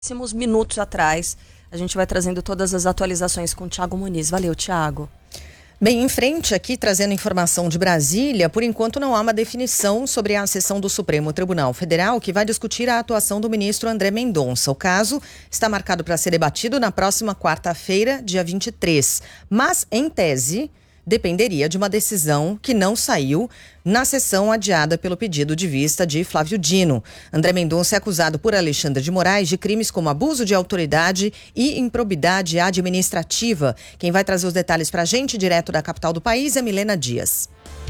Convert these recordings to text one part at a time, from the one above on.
Pouquíssimos minutos atrás, a gente vai trazendo todas as atualizações com o Thiago Muniz. Valeu, Thiago. Bem, em frente aqui, trazendo informação de Brasília, por enquanto não há uma definição sobre a sessão do Supremo Tribunal Federal que vai discutir a atuação do ministro André Mendonça. O caso está marcado para ser debatido na próxima quarta-feira, dia 23. Mas, em tese, dependeria de uma decisão que não saiu na sessão adiada pelo pedido de vista de Flávio Dino. André Mendonça é acusado por Alexandre de Moraes de crimes como abuso de autoridade e improbidade administrativa. Quem vai trazer os detalhes para a gente, direto da capital do país, é Milena Dias.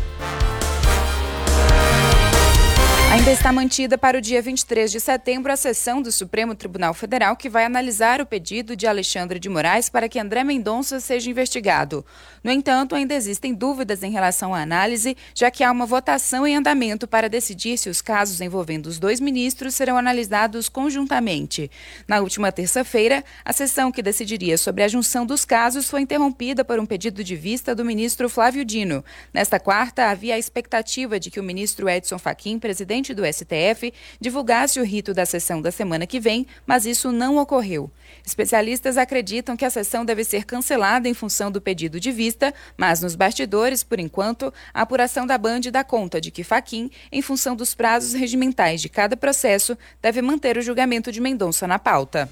Ainda está mantida para o dia 23 de setembro a sessão do Supremo Tribunal Federal que vai analisar o pedido de Alexandre de Moraes para que André Mendonça seja investigado. No entanto, ainda existem dúvidas em relação à análise, já que há uma votação em andamento para decidir se os casos envolvendo os dois ministros serão analisados conjuntamente. Na última terça-feira, a sessão que decidiria sobre a junção dos casos foi interrompida por um pedido de vista do ministro Flávio Dino. Nesta quarta, havia a expectativa de que o ministro Edson Fachin, presidente do STF, divulgasse o rito da sessão da semana que vem, mas isso não ocorreu. Especialistas acreditam que a sessão deve ser cancelada em função do pedido de vista, mas nos bastidores, por enquanto, a apuração da Band dá conta de que Fachin, em função dos prazos regimentais de cada processo, deve manter o julgamento de Mendonça na pauta.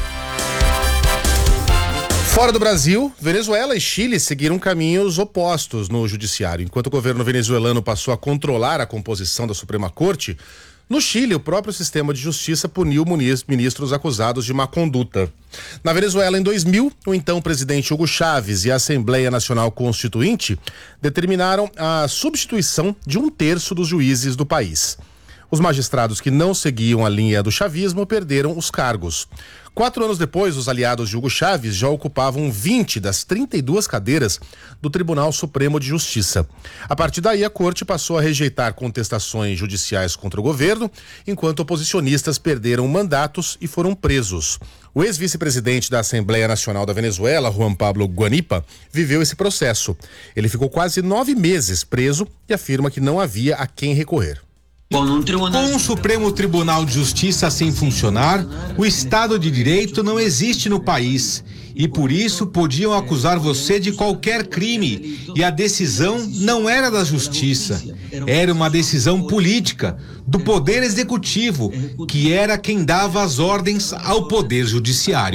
Fora do Brasil, Venezuela e Chile seguiram caminhos opostos no judiciário. Enquanto o governo venezuelano passou a controlar a composição da Suprema Corte, no Chile, o próprio sistema de justiça puniu ministros acusados de má conduta. Na Venezuela, em 2000, o então presidente Hugo Chávez e a Assembleia Nacional Constituinte determinaram a substituição de 1/3 dos juízes do país. Os magistrados que não seguiam a linha do chavismo perderam os cargos. 4 anos depois, os aliados de Hugo Chávez já ocupavam 20 das 32 cadeiras do Tribunal Supremo de Justiça. A partir daí, a corte passou a rejeitar contestações judiciais contra o governo, enquanto oposicionistas perderam mandatos e foram presos. O ex-vice-presidente da Assembleia Nacional da Venezuela, Juan Pablo Guanipa, viveu esse processo. Ele ficou quase 9 meses preso e afirma que não havia a quem recorrer. Com um Supremo Tribunal de Justiça sem funcionar, o Estado de Direito não existe no país. E por isso podiam acusar você de qualquer crime. E a decisão não era da Justiça. Era uma decisão política, do Poder Executivo, que era quem dava as ordens ao Poder Judiciário.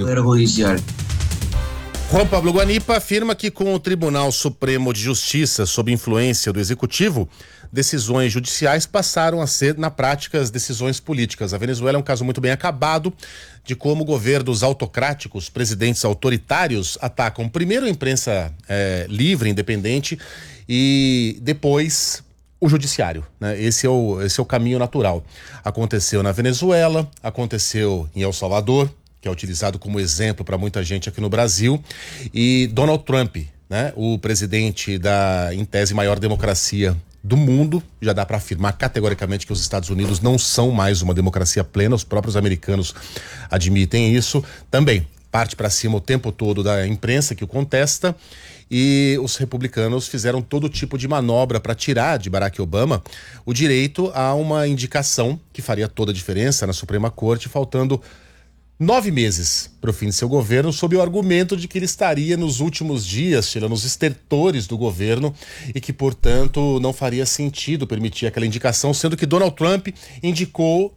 Juan Pablo Guanipa afirma que com o Tribunal Supremo de Justiça sob influência do Executivo, decisões judiciais passaram a ser, na prática, as decisões políticas. A Venezuela é um caso muito bem acabado de como governos autocráticos, presidentes autoritários, atacam primeiro a imprensa livre, independente, e depois o judiciário, né? Esse é o caminho natural. Aconteceu na Venezuela, aconteceu em El Salvador, que é utilizado como exemplo para muita gente aqui no Brasil, e Donald Trump, né? O presidente da, em tese, maior democracia do mundo, já dá para afirmar categoricamente que os Estados Unidos não são mais uma democracia plena, os próprios americanos admitem isso, também parte para cima o tempo todo da imprensa que o contesta, e os republicanos fizeram todo tipo de manobra para tirar de Barack Obama o direito a uma indicação que faria toda a diferença na Suprema Corte, faltando 9 meses para o fim de seu governo, sob o argumento de que ele estaria nos últimos dias, tirando os estertores do governo e que, portanto, não faria sentido permitir aquela indicação, sendo que Donald Trump indicou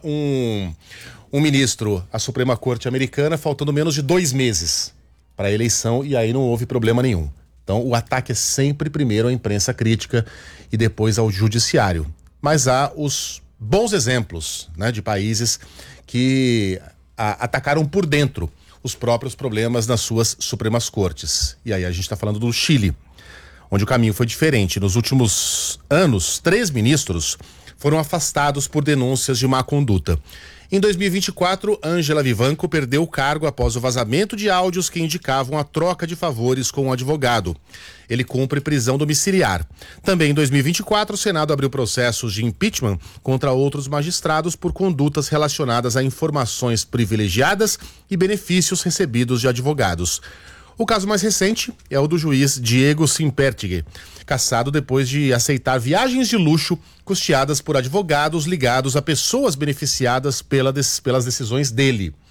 um ministro à Suprema Corte americana, faltando menos de 2 meses para a eleição, e aí não houve problema nenhum. Então, o ataque é sempre primeiro à imprensa crítica e depois ao judiciário. Mas há os bons exemplos, né, de países que atacaram por dentro os próprios problemas nas suas Supremas Cortes. E aí a gente está falando do Chile, onde o caminho foi diferente. Nos últimos anos, 3 ministros foram afastados por denúncias de má conduta. Em 2024, Ângela Vivanco perdeu o cargo após o vazamento de áudios que indicavam a troca de favores com o advogado. Ele cumpre prisão domiciliar. Também em 2024, o Senado abriu processos de impeachment contra outros magistrados por condutas relacionadas a informações privilegiadas e benefícios recebidos de advogados. O caso mais recente é o do juiz Diego Simpertigue, cassado depois de aceitar viagens de luxo custeadas por advogados ligados a pessoas beneficiadas pelas decisões dele.